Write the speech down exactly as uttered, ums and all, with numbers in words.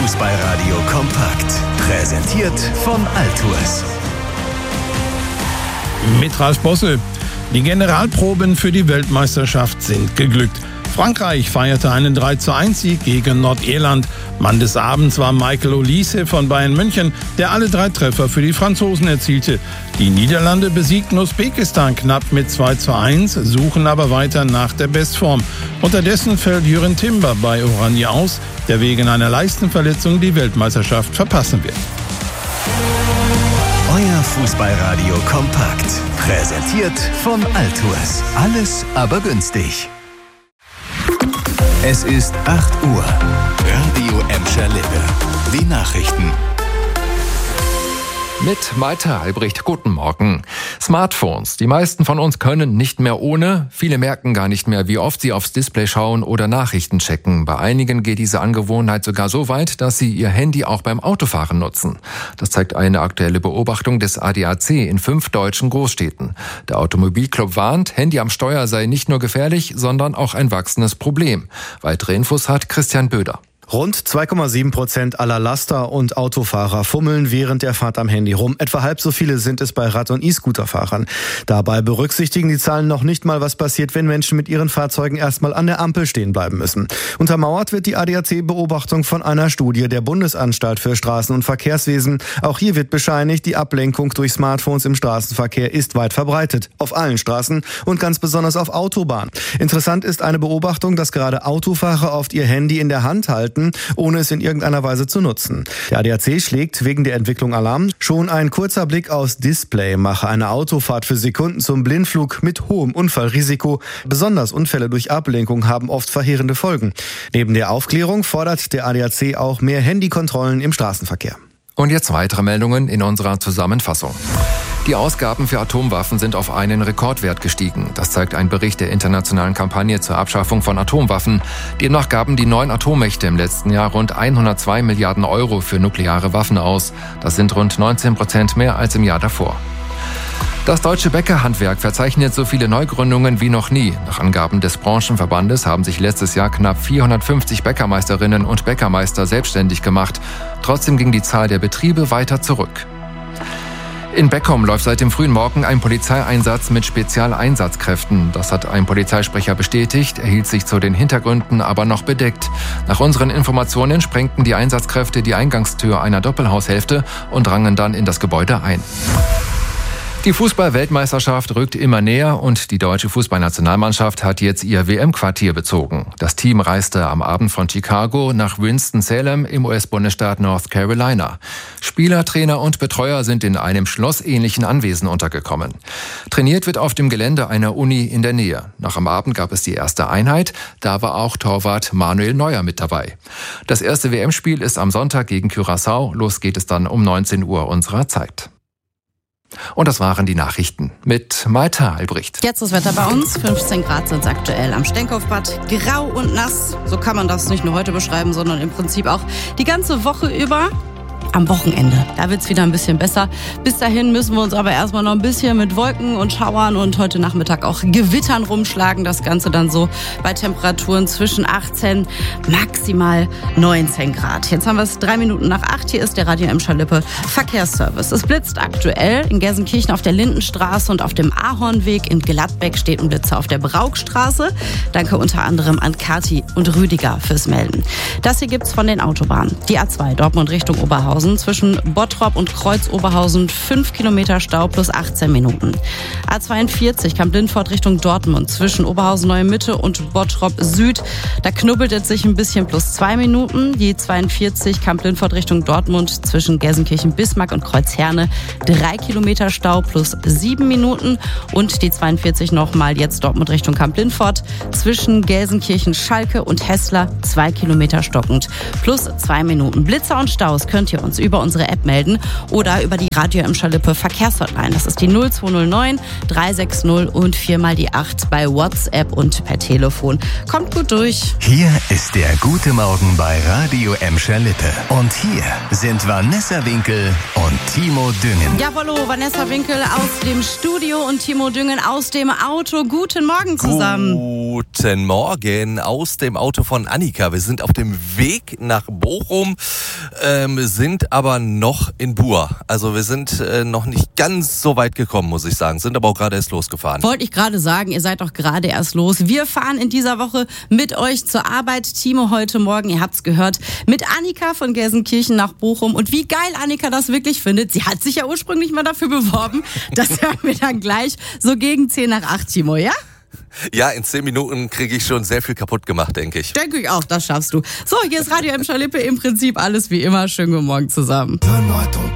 Fußballradio kompakt. Präsentiert von Altours. Mit Ralf Bosse. Die Generalproben für die Weltmeisterschaft sind geglückt. Frankreich feierte einen drei zu eins Sieg gegen Nordirland. Mann des Abends war Michael Olise von Bayern München, der alle drei Treffer für die Franzosen erzielte. Die Niederlande besiegten Usbekistan knapp mit zwei zu eins, suchen aber weiter nach der Bestform. Unterdessen fällt Jürgen Timber bei Oranje aus, der wegen einer Leistenverletzung die Weltmeisterschaft verpassen wird. Euer Fußballradio kompakt. Präsentiert von Altours. Alles aber günstig. Es ist acht Uhr. Radio Emscher Lippe. Die Nachrichten. Mit Malte Albrecht, guten Morgen. Smartphones. Die meisten von uns können nicht mehr ohne. Viele merken gar nicht mehr, wie oft sie aufs Display schauen oder Nachrichten checken. Bei einigen geht diese Angewohnheit sogar so weit, dass sie ihr Handy auch beim Autofahren nutzen. Das zeigt eine aktuelle Beobachtung des A D A C in fünf deutschen Großstädten. Der Automobilclub warnt, Handy am Steuer sei nicht nur gefährlich, sondern auch ein wachsendes Problem. Weitere Infos hat Christian Böder. Rund zwei Komma sieben Prozent aller Laster und Autofahrer fummeln während der Fahrt am Handy rum. Etwa halb so viele sind es bei Rad- und E-Scooterfahrern. Dabei berücksichtigen die Zahlen noch nicht mal, was passiert, wenn Menschen mit ihren Fahrzeugen erstmal an der Ampel stehen bleiben müssen. Untermauert wird die A D A C-Beobachtung von einer Studie der Bundesanstalt für Straßen- und Verkehrswesen. Auch hier wird bescheinigt, die Ablenkung durch Smartphones im Straßenverkehr ist weit verbreitet. Auf allen Straßen und ganz besonders auf Autobahnen. Interessant ist eine Beobachtung, dass gerade Autofahrer oft ihr Handy in der Hand halten, ohne es in irgendeiner Weise zu nutzen. Der A D A C schlägt wegen der Entwicklung Alarm. Schon ein kurzer Blick aufs Display mache eine Autofahrt für Sekunden zum Blindflug mit hohem Unfallrisiko. Besonders Unfälle durch Ablenkung haben oft verheerende Folgen. Neben der Aufklärung fordert der A D A C auch mehr Handykontrollen im Straßenverkehr. Und jetzt weitere Meldungen in unserer Zusammenfassung. Die Ausgaben für Atomwaffen sind auf einen Rekordwert gestiegen. Das zeigt ein Bericht der internationalen Kampagne zur Abschaffung von Atomwaffen. Demnach gaben die neun Atommächte im letzten Jahr rund hundertzwei Milliarden Euro für nukleare Waffen aus. Das sind rund neunzehn Prozent mehr als im Jahr davor. Das deutsche Bäckerhandwerk verzeichnet so viele Neugründungen wie noch nie. Nach Angaben des Branchenverbandes haben sich letztes Jahr knapp vierhundertfünfzig Bäckermeisterinnen und Bäckermeister selbstständig gemacht. Trotzdem ging die Zahl der Betriebe weiter zurück. In Beckum läuft seit dem frühen Morgen ein Polizeieinsatz mit Spezialeinsatzkräften. Das hat ein Polizeisprecher bestätigt, er hielt sich zu den Hintergründen aber noch bedeckt. Nach unseren Informationen sprengten die Einsatzkräfte die Eingangstür einer Doppelhaushälfte und drangen dann in das Gebäude ein. Die Fußball-Weltmeisterschaft rückt immer näher und die deutsche Fußballnationalmannschaft hat jetzt ihr W M-Quartier bezogen. Das Team reiste am Abend von Chicago nach Winston-Salem im U S-Bundesstaat North Carolina. Spieler, Trainer und Betreuer sind in einem schlossähnlichen Anwesen untergekommen. Trainiert wird auf dem Gelände einer Uni in der Nähe. Nach am Abend gab es die erste Einheit, da war auch Torwart Manuel Neuer mit dabei. Das erste W M-Spiel ist am Sonntag gegen Curaçao. Los geht es dann um neunzehn Uhr unserer Zeit. Und das waren die Nachrichten mit Malte Albrecht. Jetzt das Wetter bei uns. fünfzehn Grad sind es aktuell am Stenkopfbad. Grau und nass. So kann man das nicht nur heute beschreiben, sondern im Prinzip auch die ganze Woche über. Am Wochenende, da wird's wieder ein bisschen besser. Bis dahin müssen wir uns aber erstmal noch ein bisschen mit Wolken und Schauern und heute Nachmittag auch Gewittern rumschlagen. Das Ganze dann so bei Temperaturen zwischen achtzehn, maximal neunzehn Grad. Jetzt haben wir es drei Minuten nach acht. Hier ist der Radio Emscher Lippe Verkehrsservice. Es blitzt aktuell in Gelsenkirchen auf der Lindenstraße und auf dem Ahornweg. In Gladbeck steht ein Blitzer auf der Braukstraße. Danke unter anderem an Kati und Rüdiger fürs Melden. Das hier gibt's von den Autobahnen. Die A zwei Dortmund Richtung Oberhausen. Zwischen Bottrop und Kreuz-Oberhausen fünf Kilometer Stau plus achtzehn Minuten. A zweiundvierzig Kamp-Lindfort Richtung Dortmund zwischen Oberhausen Neue Mitte und Bottrop Süd. Da knubbelt es sich ein bisschen plus zwei Minuten. Die zweiundvierzig Kamp-Lindfort Richtung Dortmund zwischen Gelsenkirchen Bismarck und Kreuzherne drei Kilometer Stau plus sieben Minuten. Und die zweiundvierzig nochmal jetzt Dortmund Richtung Kamp-Lindfort zwischen Gelsenkirchen Schalke und Hessler zwei Kilometer stockend plus zwei Minuten. Blitzer und Staus könnt ihr uns über unsere App melden oder über die Radio Emscher Lippe Verkehrshotline. Das ist die null zwei null neun drei sechs null und viermal die acht bei WhatsApp und per Telefon. Kommt gut durch. Hier ist der gute Morgen bei Radio Emscher Lippe. Und hier sind Vanessa Winkel und Timo Düngen. Jawollo, Vanessa Winkel aus dem Studio und Timo Düngen aus dem Auto. Guten Morgen zusammen. Guten Morgen aus dem Auto von Annika. Wir sind auf dem Weg nach Bochum. ähm, sind aber noch in Buhr. Also wir sind äh, noch nicht ganz so weit gekommen, muss ich sagen. Sind aber auch gerade erst losgefahren. Wollte ich gerade sagen, ihr seid doch gerade erst los. Wir fahren in dieser Woche mit euch zur Arbeit. Timo heute Morgen, ihr habt's gehört, mit Annika von Gelsenkirchen nach Bochum. Und wie geil Annika das wirklich findet. Sie hat sich ja ursprünglich mal dafür beworben. Das hören wir dann gleich so gegen zehn nach acht, Timo, ja? Ja, in zehn Minuten kriege ich schon sehr viel kaputt gemacht, denke ich. Denke ich auch, das schaffst du. So, hier ist Radio Emscher-Lippe, im Prinzip alles wie immer. Schönen guten Morgen zusammen.